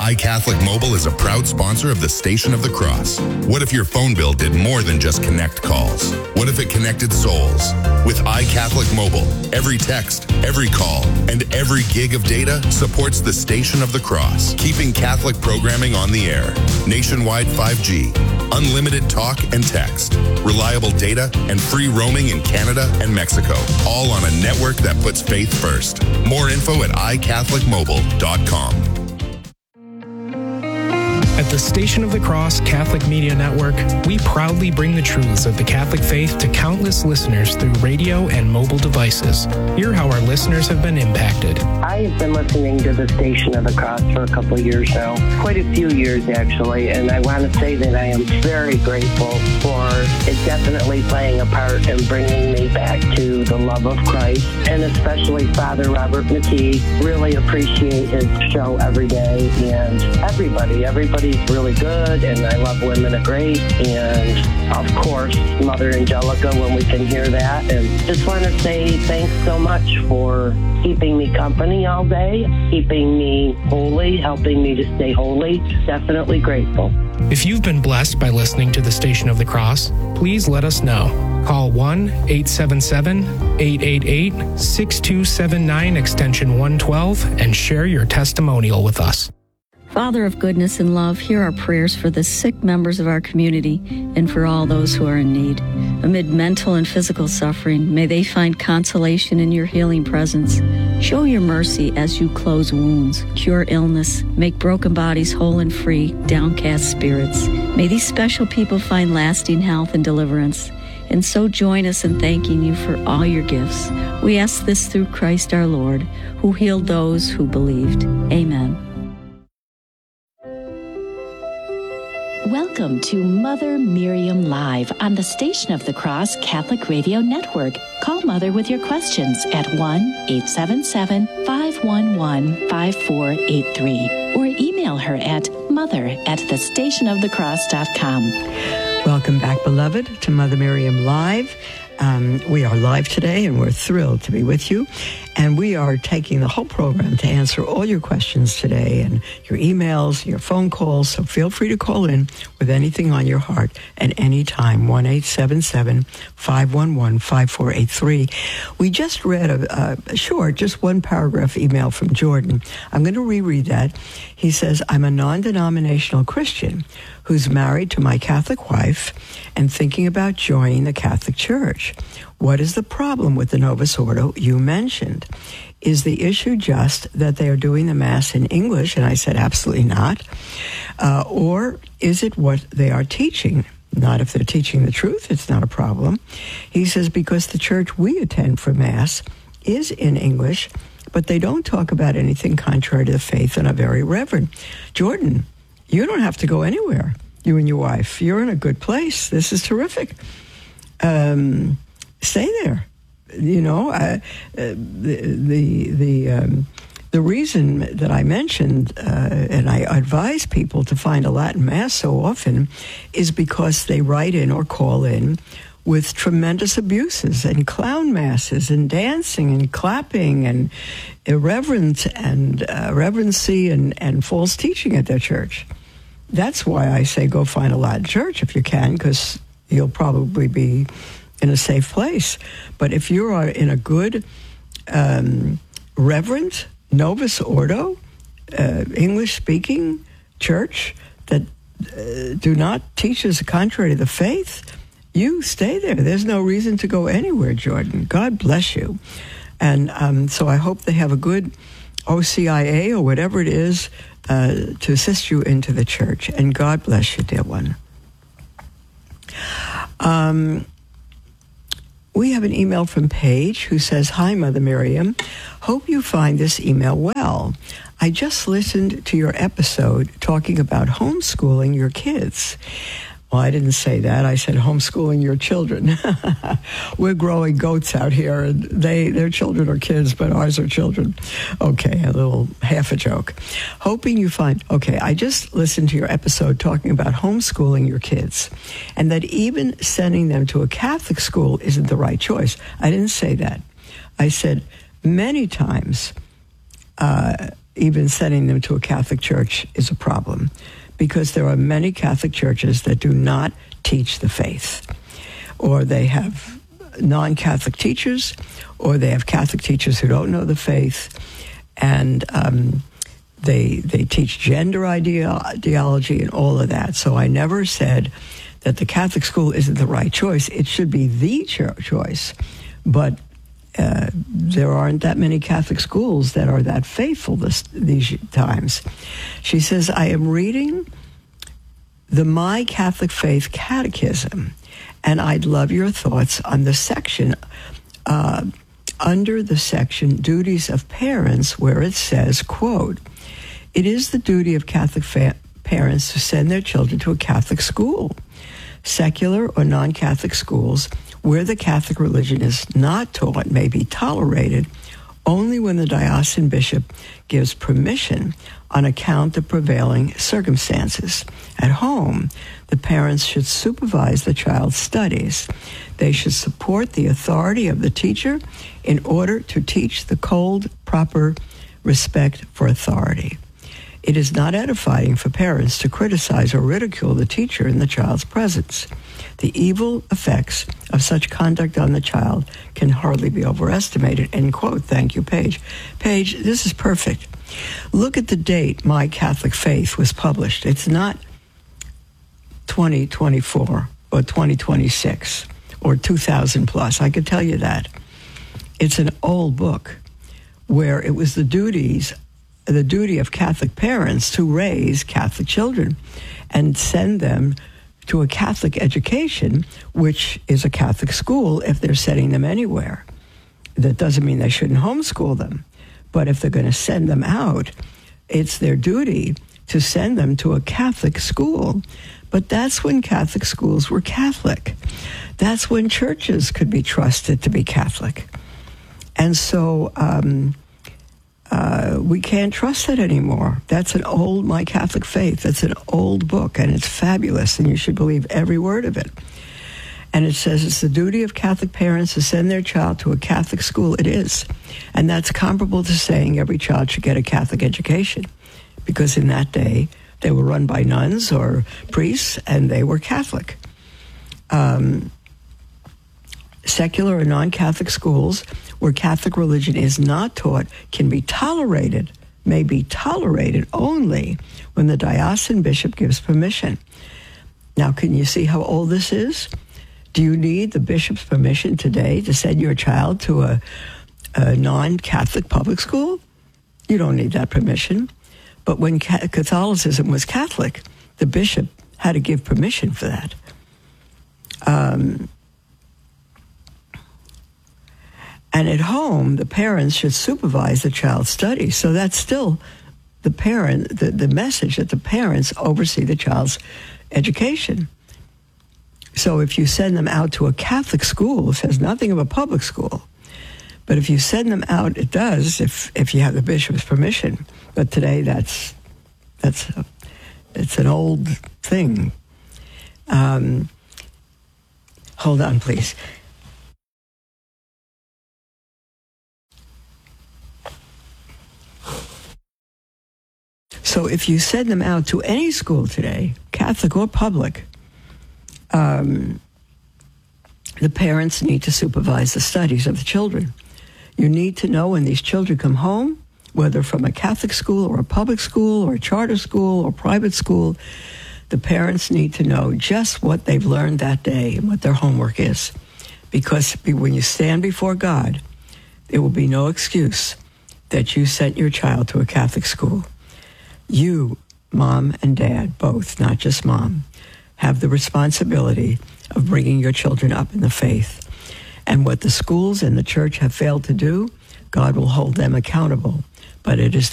iCatholic Mobile is a proud sponsor of the Station of the Cross. What if your phone bill did more than just connect calls? What if it connected souls? With iCatholic Mobile, every text, every call, and every gig of data supports the Station of the Cross, keeping Catholic programming on the air. Nationwide 5G, unlimited talk and text, reliable data, and free roaming in Canada and Mexico, all on a network that puts faith first. More info at iCatholicMobile.com. At the Station of the Cross Catholic Media Network, we proudly bring the truths of the Catholic faith to countless listeners through radio and mobile devices. Hear how our listeners have been impacted. I have been listening to the Station of the Cross for a couple of years now, quite a few years actually, and I want to say that I am very grateful for it definitely playing a part in bringing me back to the love of Christ, and especially Father Robert McKee. Really appreciate his show every day, and everybody's really good, and I love Women of Grace, and of course Mother Angelica when we can hear that. And just want to say thanks so much for keeping me company all day, keeping me holy, helping me to stay holy. Definitely grateful. If you've been blessed by listening to the Station of the Cross, please let us know. Call 1-877-888-6279 extension 112 and share your testimonial with us. Father of goodness and love, hear our prayers for the sick members of our community and for all those who are in need. Amid mental and physical suffering, may they find consolation in your healing presence. Show your mercy as you close wounds, cure illness, make broken bodies whole and free, downcast spirits. May these special people find lasting health and deliverance. And so join us in thanking you for all your gifts. We ask this through Christ our Lord, who healed those who believed. Amen. Welcome to Mother Miriam Live on the Station of the Cross Catholic Radio Network. Call Mother with your questions at 1-877-511-5483 or email her at mother@thestationofthecross.com. Welcome back, beloved, to Mother Miriam Live. We are live today, and we're thrilled to be with you. And we are taking the whole program to answer all your questions today and your emails, your phone calls. So feel free to call in with anything on your heart at any time, 1-877-511-5483. We just read a short, just one paragraph email from Jordan. I'm going to reread that. He says, I'm a non-denominational Christian who's married to my Catholic wife and thinking about joining the Catholic Church. What is the problem with the Novus Ordo you mentioned? Is the issue just that they are doing the Mass in English? And I said, absolutely not. Or is it what they are teaching? Not if they're teaching the truth, it's not a problem. He says, because the church we attend for Mass is in English, but they don't talk about anything contrary to the faith and are very reverent. Jordan, you don't have to go anywhere, you and your wife. You're in a good place. This is terrific. Stay there. You know, the reason that I mentioned, and I advise people to find a Latin Mass so often, is because they write in or call in with tremendous abuses and clown masses and dancing and clapping and irreverent and reverency and false teaching at their church. That's why I say go find a Latin church if you can, because you'll probably be in a safe place. But if you are in a good, reverent, Novus Ordo, English-speaking church that do not teach us contrary to the faith, you stay there. There's no reason to go anywhere, Jordan. God bless you. And so I hope they have a good OCIA or whatever it is to assist you into the church. And God bless you, dear one. We have an email from Paige who says, Hi, Mother Miriam. Hope you find this email well. I just listened to your episode talking about homeschooling your kids. Well, I didn't say that. I said homeschooling your children. We're growing goats out here, and their children are kids, but ours are children. Okay, a little half a joke. Hoping you find... Okay, I just listened to your episode talking about homeschooling your kids, and that even sending them to a Catholic school isn't the right choice. I didn't say that. I said many times... even sending them to a Catholic church is a problem, because there are many Catholic churches that do not teach the faith, or they have non-Catholic teachers, or they have Catholic teachers who don't know the faith, and they teach gender ideology and all of that. So I never said that the Catholic school isn't the right choice. It should be the choice, but there aren't that many Catholic schools that are that faithful these times. She says, I am reading the My Catholic Faith Catechism, and I'd love your thoughts on the section, under the section Duties of Parents, where it says, quote, it is the duty of Catholic parents to send their children to a Catholic school. Secular or non-Catholic schools where the Catholic religion is not taught may be tolerated only when the diocesan bishop gives permission on account of prevailing circumstances. At home, the parents should supervise the child's studies. They should support the authority of the teacher in order to teach the cold, proper respect for authority. It is not edifying for parents to criticize or ridicule the teacher in the child's presence. The evil effects of such conduct on the child can hardly be overestimated. End quote. Thank you, Paige. Paige, this is perfect. Look at the date My Catholic Faith was published. It's not 2024 or 2026 or 2000 plus. I could tell you that. It's an old book where it was the duty of Catholic parents to raise Catholic children and send them to a Catholic education, which is a Catholic school if they're sending them anywhere. That doesn't mean they shouldn't homeschool them, but if they're going to send them out, it's their duty to send them to a Catholic school. But that's when Catholic schools were Catholic. That's when churches could be trusted to be Catholic. And so we can't trust that anymore. That's an old My Catholic Faith. That's an old book, and it's fabulous, and you should believe every word of it. And it says it's the duty of Catholic parents to send their child to a Catholic school. It is. And that's comparable to saying every child should get a Catholic education, because in that day, they were run by nuns or priests, and they were Catholic. Secular or non-Catholic schools where Catholic religion is not taught can be tolerated, may be tolerated only when the diocesan bishop gives permission. Now, can you see how old this is? Do you need the bishop's permission today to send your child to a non-Catholic public school? You don't need that permission. But when Catholicism was Catholic, the bishop had to give permission for that. And at home, the parents should supervise the child's studies. So that's still the message that the parents oversee the child's education. So if you send them out to a Catholic school, it says nothing of a public school. But if you send them out, it does, if you have the bishop's permission. But today, it's an old thing. Hold on, please. So if you send them out to any school today, Catholic or public, the parents need to supervise the studies of the children. You need to know when these children come home, whether from a Catholic school or a public school or a charter school or private school, the parents need to know just what they've learned that day and what their homework is. Because when you stand before God, there will be no excuse that you sent your child to a Catholic school. You, mom and dad, both, not just mom, have the responsibility of bringing your children up in the faith. And what the schools and the church have failed to do, God will hold them accountable. But it is